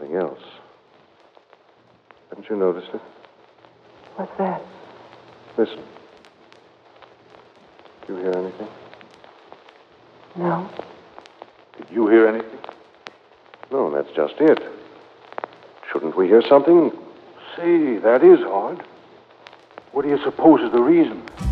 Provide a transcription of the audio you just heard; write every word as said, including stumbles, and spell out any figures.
something else. Haven't you noticed it? What's that? Listen. Did you hear anything? No. Did you hear anything? No, that's just it. Shouldn't we hear something? Say, that is odd. What do you suppose is the reason?